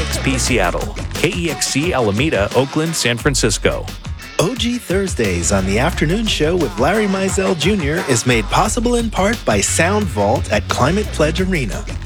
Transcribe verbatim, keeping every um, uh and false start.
X P Seattle, K E X C Alameda, Oakland, San Francisco. O G Thursdays on the afternoon show with Larry Mizell Junior is made possible in part by Sound Vault at Climate Pledge Arena.